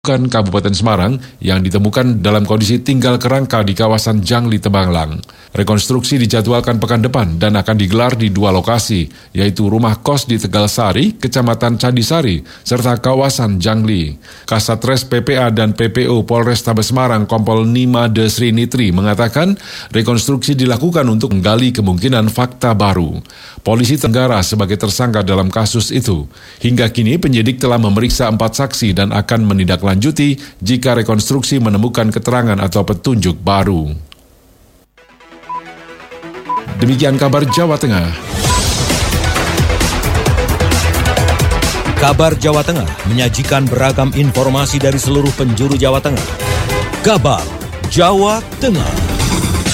Kabupaten Semarang yang ditemukan dalam kondisi tinggal kerangka di kawasan Jangli, Temanglang. Rekonstruksi dijadwalkan pekan depan dan akan digelar di dua lokasi, yaitu rumah kos di Tegalsari, Kecamatan Candisari, serta kawasan Jangli. Kasatres PPA dan PPO Polrestabes Semarang Kompol Nima Desri Nitri mengatakan rekonstruksi dilakukan untuk menggali kemungkinan fakta baru. Polisi Tenggara sebagai tersangka dalam kasus itu. Hingga kini penyidik telah memeriksa 4 saksi dan akan menindaklanjuti jika rekonstruksi menemukan keterangan atau petunjuk baru. Demikian kabar Jawa Tengah. Kabar Jawa Tengah menyajikan beragam informasi dari seluruh penjuru Jawa Tengah. Kabar Jawa Tengah.